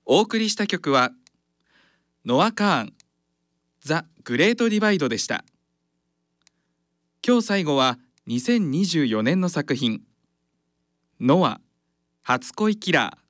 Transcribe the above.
お送りした曲はノア・カーン、ザ・グレート・ディバイドでした。今日最後は2024年の作品、ノア、初恋キラー。